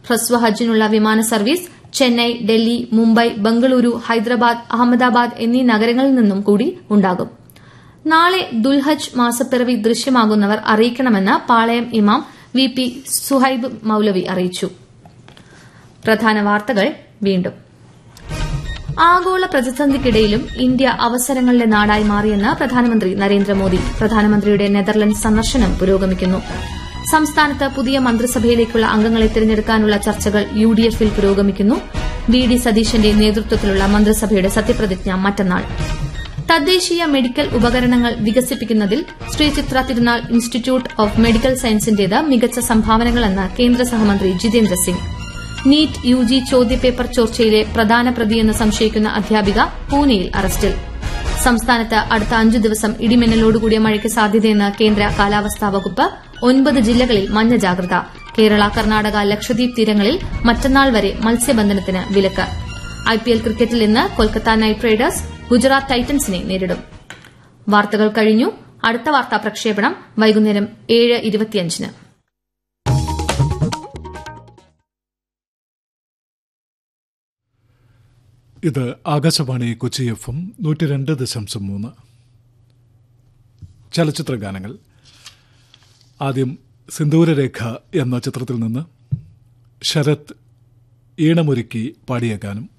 ഹ്രസ്വ ഹജ്ജിനുള്ള വിമാന സർവീസ് ചെന്നൈ, ഡൽഹി, മുംബൈ, ബംഗളൂരു, ഹൈദരാബാദ്, അഹമ്മദാബാദ് എന്നീ നഗരങ്ങളിൽ നിന്നും കൂടി ഉണ്ടാകും. നാളെ ദുൽഹജ്ജ് മാസപ്പിറവി ദൃശ്യമാകുന്നവർ അറിയിക്കണമെന്ന് പാളയം ഇമാം VP സുഹൈബ് മൌലവി അറിയിച്ചു. പ്രധാന വാർത്തകൾ വീണ്ടും. ആഗോള പ്രതിസന്ധിക്കിടയിലും ഇന്ത്യ അവസരങ്ങളുടെ നാടായി മാറിയെന്ന് പ്രധാനമന്ത്രി നരേന്ദ്രമോദി. പ്രധാനമന്ത്രിയുടെ നെതർലൻഡ്സ് സന്ദർശനം പുരോഗമിക്കുന്നു. സംസ്ഥാനത്ത് പുതിയ മന്ത്രിസഭയിലേക്കുള്ള അംഗങ്ങളെ തിരഞ്ഞെടുക്കാനുള്ള ചർച്ചകൾ UDF-ൽ പുരോഗമിക്കുന്നു. VD സതീശന്റെ നേതൃത്വത്തിലുള്ള മന്ത്രിസഭയുടെ സത്യപ്രതിജ്ഞ മറ്റന്നാൾ. തദ്ദേശീയ മെഡിക്കൽ ഉപകരണങ്ങൾ വികസിപ്പിക്കുന്നതിൽ ശ്രീചിത്ര തിരുനാൾ ഇൻസ്റ്റിറ്റ്യൂട്ട് ഓഫ് മെഡിക്കൽ സയൻസിന്റേത് മികച്ച സംഭാവനകളെന്ന് കേന്ദ്ര സഹമന്ത്രി ജിതേന്ദ്ര സിംഗ്. നീറ്റ് UG ചോദ്യപേപ്പർ ചോർച്ചയിലെ പ്രധാന പ്രതിയെന്ന് സംശയിക്കുന്ന അധ്യാപിക പൂനെയിൽ അറസ്റ്റിൽ. സംസ്ഥാനത്ത് അടുത്ത 5 ദിവസം ഇടിമിന്നലോടുകൂടിയ മഴയ്ക്ക് സാധ്യതയെന്ന് കേന്ദ്ര കാലാവസ്ഥാ വകുപ്പ്. 9 ജില്ലകളിൽ മഞ്ഞ ജാഗ്രത. കേരള, കർണാടക, ലക്ഷദ്വീപ് തീരങ്ങളിൽ മറ്റന്നാൾ വരെ മത്സ്യബന്ധനത്തിന് വിലക്ക്. IPL ക്രിക്കറ്റിൽ ഇന്ന് കൊൽക്കത്ത നൈറ്റ് റൈഡേഴ്സ് ഗുജറാത്ത് ടൈറ്റൻസിനെ നേരിടും. വാർത്തകൾ കഴിഞ്ഞു. അടുത്ത വാർത്താ പ്രക്ഷേപണം വൈകുന്നേരം 7:25. ഇത് ആകാശവാണി കൊച്ചി FM 102.3. ചലച്ചിത്ര ഗാനങ്ങൾ. ആദ്യം സിന്ദൂരരേഖ എന്ന ചിത്രത്തിൽ നിന്ന് ശരത് ഈണമൊരുക്കി പാടിയ ഗാനം.